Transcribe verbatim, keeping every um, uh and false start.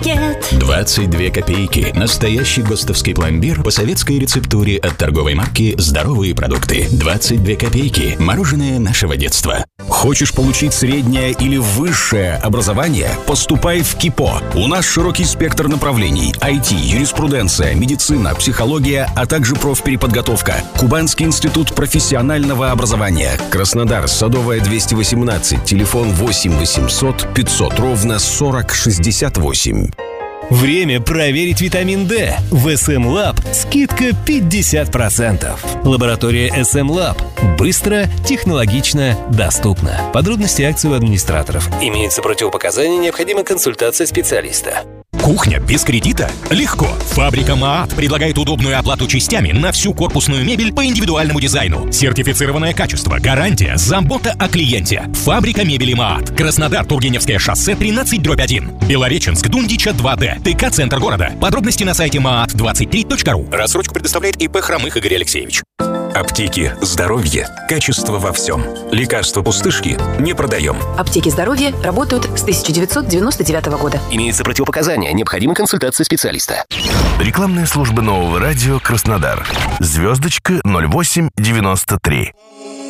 пакет. двадцать две копейки. Настоящий ГОСТовский пломбир по советской рецептуре от торговой марки «Здоровые продукты». двадцать две копейки. Мороженое нашего детства. Хочешь получить среднее или высшее образование? Поступай в КИПО. У нас широкий спектр направлений: ай ти, юриспруденция, медицина, психология, а также профпереподготовка. Кубанский институт профессионального образования. Краснодар, Садовая, двести восемнадцать, телефон восемь восемьсот пятьсот ровно сорок шестьдесят восемь. Время проверить витамин D. В эс эм Lab скидка пятьдесят процентов. Лаборатория эс эм Lab. Быстро, технологично, доступно. Подробности акции у администраторов. Имеются противопоказания, необходима консультация специалиста. Кухня без кредита? Легко. Фабрика МААТ предлагает удобную оплату частями на всю корпусную мебель по индивидуальному дизайну. Сертифицированное качество, гарантия, забота о клиенте. Фабрика мебели МААТ. Краснодар, Тургеневское шоссе, тринадцать дробь один. Белореченск, Дундича, два дэ. ТК «Центр города». Подробности на сайте маат двадцать три точка ру. Рассрочку предоставляет ИП Хромых Игорь Алексеевич. Аптеки «Здоровье». Качество во всем. Лекарства пустышки не продаем. Аптеки «Здоровье» работают с тысяча девятьсот девяносто девятого года. Имеются противопоказания, необходима консультация специалиста. Рекламная служба Нового радио Краснодар. Звездочка ноль восемь девяносто три.